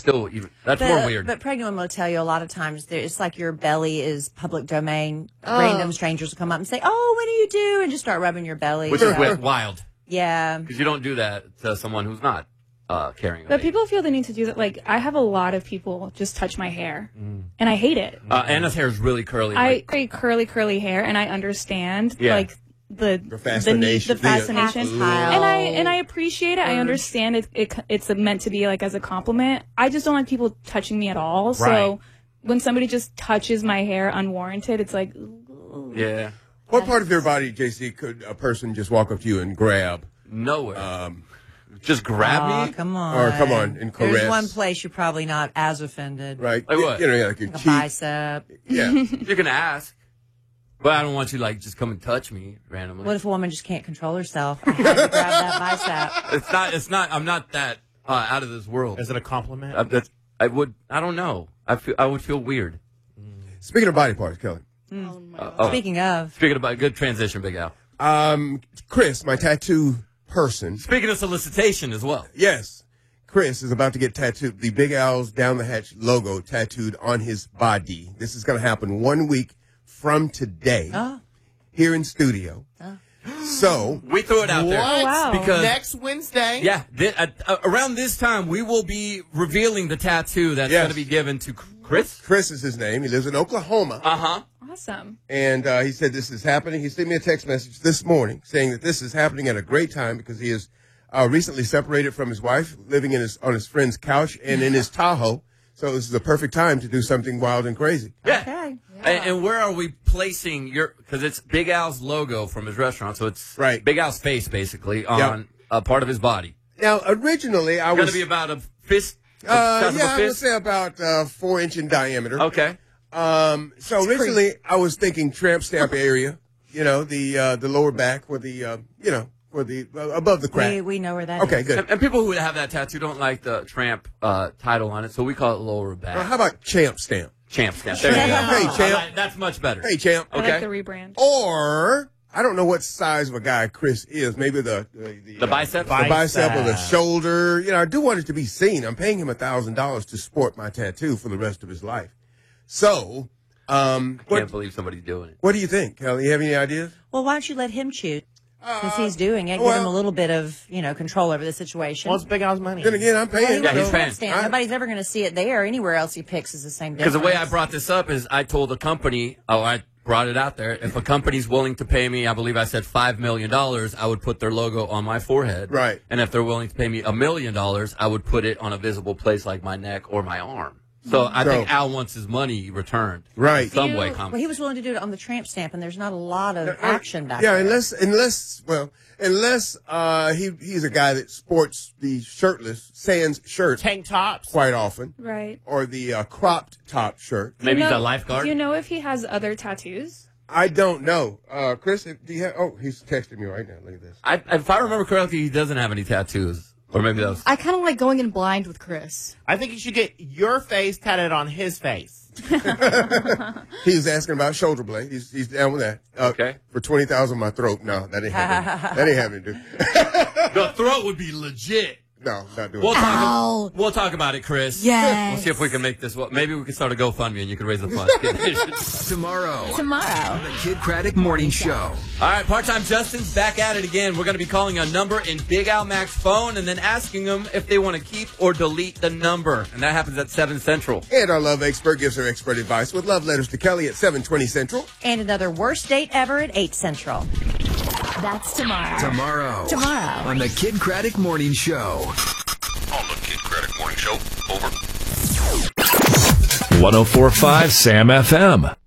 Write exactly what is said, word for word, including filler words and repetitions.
still even that's but, more weird. But pregnant women will tell you a lot of times there, it's like your belly is public domain. Oh. Random strangers will come up and say, "Oh, what do you do?" and just start rubbing your belly. Which so. is wi- wild. Yeah, because you don't do that to someone who's not uh, carrying. A But baby. people feel the need to do that. Like, I have a lot of people just touch my hair, mm. and I hate it. Uh, Anna's hair is really curly. I like, very curly, curly hair, and I understand Yeah. like the The fascination. the, the fascination, The and I and I appreciate it. I understand it, it. It's meant to be like as a compliment. I just don't like people touching me at all. So Right. when somebody just touches my hair unwarranted, it's like, yeah. What part of your body, J C, could a person just walk up to you and grab? Nowhere. Um, just grab oh, me. come on, Or come on and caress. There's one place you're probably not as offended. Right? Like what? You know, like your Like a cheek. bicep. Yeah. You can ask, but I don't want you to like just come and touch me randomly. What if a woman just can't control herself? I have to grab that bicep. It's not. It's not. I'm not that uh, out of this world. Is it a compliment? I, that's, I would. I don't know. I feel. I would feel weird. Speaking of body parts, Kelly. Uh, oh, Speaking of, speaking about good transition, Big Al. Um, Chris, my tattoo person. Speaking of solicitation as well. Yes. Chris is about to get tattooed, the Big Al's Down the Hatch logo tattooed on his body. This is going to happen one week from today oh, here in studio. oh. So, We threw it out there. What? wow. Because Next Wednesday? yeah, thi- uh, uh, around this time we will be revealing the tattoo that's Yes. going to be given to Chris. Chris is his name. He lives in Oklahoma. Uh huh. awesome. And uh, he said this is happening. He sent me a text message this morning saying that this is happening at a great time because he is uh, recently separated from his wife, living in his on his friend's couch and in his Tahoe. So this is the perfect time to do something wild and crazy. Yeah. Okay. And, and where are we placing your? Because it's Big Al's logo from his restaurant, so it's Right. Big Al's face basically on Yep. a part of his body. Now, originally I It's going was to be about a fist. the uh, size of a yeah, I would fist? say about uh, four inch in diameter. Okay. Um, so originally I was thinking tramp stamp area, you know, the uh, the lower back or the uh, you know, or the uh, above the crack. We, we know where that is. Okay, good. And, and people who have that tattoo don't like the tramp uh, title on it, so we call it lower back. Uh, how about champ stamp? Champ stamp. There you go. Hey, I champ. like- that's much better. Hey, champ. I Okay. like the rebrand. Or I don't know what size of a guy Chris is. Maybe the the, the, The uh, bicep? the bicep or the Bicep. shoulder. You know, I do want it to be seen. I'm paying him a thousand dollars to sport my tattoo for the rest of his life. So, um, Can't what believe somebody's doing it. what do you think, Kelly? You have any ideas? Well, why don't you let him choose? Since he's doing it, give well- him a little bit of, you know, control over the situation. What's Big Al's money? Then again, I'm Well, he paying. Yeah, wants he's a paying. tramp stamp. I- Nobody's ever going to see it there. Anywhere else he picks is the same Because difference. the way I brought this up is I told a company, oh, I brought it out there. If a company's willing to pay me, I believe I said five million dollars, I would put their logo on my forehead. Right. And if they're willing to pay me a million dollars, I would put it on a visible place like my neck or my arm. So I So- think Al wants his money returned. Right. In some You- way, well, compensation. he was willing to do it on the tramp stamp, and there's not a lot of action back Yeah, there. unless unless well, unless uh, he he's a guy that sports the shirtless sans shirt Tank tops. quite often, Right. or the uh, cropped top shirt. Maybe You he's know- a lifeguard. Do you know if he has other tattoos? I don't know, uh, Chris. Do you have? Oh, he's texting me right now. Look at this. I, if I remember correctly, he doesn't have any tattoos. Or maybe that was... I kind of like going in blind with Chris. I think you should get your face tatted on his face. He was asking about shoulder blade. He's he's down with that. Uh, Okay. For twenty thousand, my throat. No, that ain't happening. That ain't happening, dude. The throat would be legit. No, not doing. We'll it. Ow. talk, we'll talk about it, Chris. Yes. We'll see if we can make this... Well, maybe we can start a GoFundMe and you can raise the funds. Tomorrow, Tomorrow. the Kid Craddock Morning Show. All right, part-time Justin's back at it again. We're going to be calling a number in Big Al Mac's phone and then asking them if they want to keep or delete the number. And that happens at seven Central. And our love expert gives her expert advice with love letters to Kelly at seven twenty Central. And another worst date ever at eight Central. That's tomorrow. Tomorrow. Tomorrow. On the Kid Craddock Morning Show. On the Kid Craddock Morning Show. Over. one oh four point five Sam F M.